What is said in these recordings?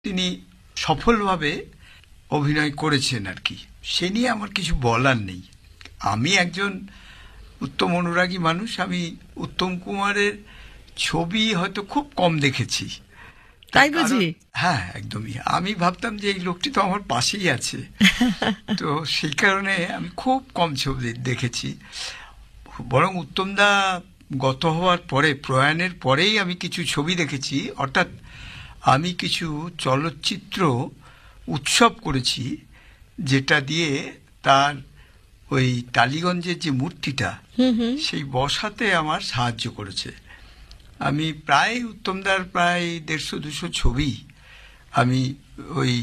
তিনি সফলভাবে অভিনয় করেছেন আর কি, সে নিয়ে আমার কিছু বলার নেই। আমি একজন উত্তম অনুরাগী মানুষ। আমি উত্তম কুমারের ছবি হয়তো খুব কম দেখেছি। তাই বুঝি? হ্যাঁ, একদমই। আমি ভাবতাম যে এই লোকটি তো আমার পাশেই আছে, তো সেই কারণে আমি খুব কম ছবি দেখেছি। বরং উত্তমদা গত হওয়ার পরে, প্রয়াণের পরেই আমি কিছু ছবি দেখেছি। অর্থাৎ আমি কিছু চলচ্চিত্র উৎসব করেছি, যেটা দিয়ে তার ওই টালিগঞ্জের যে মূর্তিটা সেই বসাতে আমার সাহায্য করেছে। আমি প্রায় উত্তমদার প্রায় 150-200 ছবি আমি ওই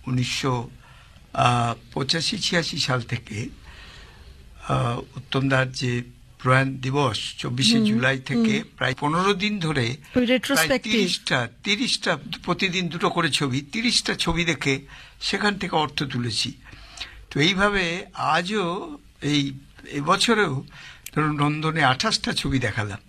1985-86 সাল থেকে উত্তমদার যে প্রয়াণ দিবস 24শে জুলাই থেকে প্রায় 15 দিন ধরে প্রায় 30টা প্রতিদিন 2টো করে ছবি, 30টা ছবি দেখে সেখান থেকে অর্থ তুলেছি। তো এইভাবে আজও এই এবছরেও ধরুন নন্দনে 28টা ছবি দেখালাম।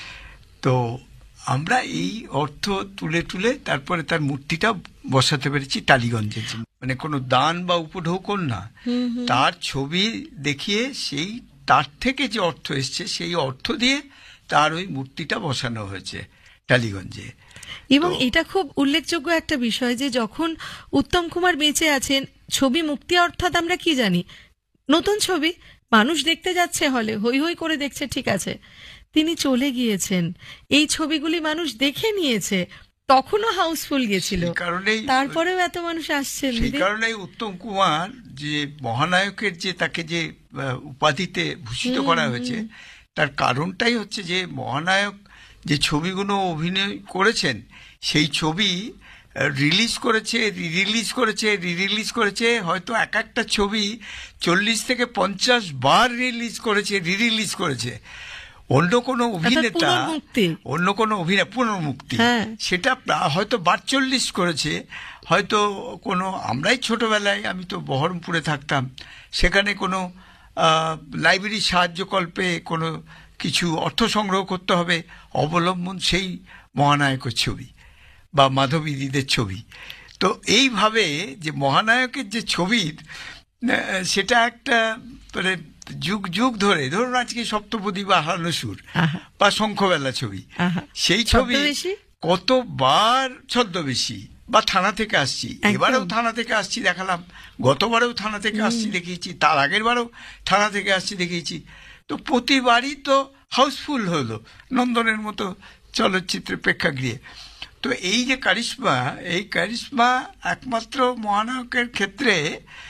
তো আমরা এই অর্থ তুলে তুলে তারপরে তার মূর্তিটা বসাতে পেরেছি টালিগঞ্জে। মানে কোনো দান বা উপঢৌকন না, তার ছবি দেখিয়ে সেই তার থেকে যে অর্থ এসছে সেই অর্থ দিয়ে তার ওই মূর্তিটা বসানো হয়েছে টালিগঞ্জে। এবং এটা খুব উল্লেখযোগ্য একটা বিষয় যে যখন উত্তম কুমার বেঁচে আছেন, ছবি মুক্তি অর্থাৎ আমরা কি জানি, নতুন ছবি মানুষ দেখতে যাচ্ছে হলে, হই হই করে দেখছে, ঠিক আছে। তিনি চলে গিয়েছেন, এই ছবিগুলি মানুষ দেখে নিয়েছে, তখনও হাউসফুল গেছিল, তারপরেও এত মানুষ আসছেন। সেই কারণেই উত্তম কুমার যে মহানায়কের যে তাকে যে উপাধিতে ভূষিত করা হয়েছে, তার কারণটাই হচ্ছে যে মহানায়ক যে ছবিগুলো অভিনয় করেছেন সেই ছবি রিলিজ করেছে, রিরিলিজ করেছে, হয়তো এক একটা ছবি 40 থেকে 50 বার রিলিজ করেছে, রিরিলিজ করেছে। অন্য কোনো অভিনেতা, অন্য কোনো অভিনয় পুনর্মুক্তি, সেটা হয়তো 42 করেছে। হয়তো কোনো, আমরাই ছোটবেলায়, আমি তো বহরমপুরে থাকতাম, সেখানে কোনো লাইব্রেরির সাহায্যকল্পে কোনো কিছু অর্থ সংগ্রহ করতে হবে, অবলম্বন সেই মহানায়কের ছবি বা মাধবী দিদির ছবি। তো এইভাবে যে মহানায়কের যে ছবির, সেটা একটা মানে যুগ যুগ ধরে, ধরুন আজকে সপ্তপদী বা হারানো সুর বা শঙ্খবেলা ছবি, সেই ছবি কতবার ছদ্মবেশী বা থানা থেকে আসছি, এবারেও থানা থেকে আসছি দেখালাম, গতবারেও থানা থেকে আসছি দেখিয়েছি, তার আগের বারেও থানা থেকে আসছি দেখিয়েছি। তো প্রতিবারই তো হাউসফুল হলো নন্দনের মতো চলচ্চিত্রের প্রেক্ষাগৃহে। তো এই যে কারিশমা, এই কারিশমা একমাত্র মহানায়কের ক্ষেত্রে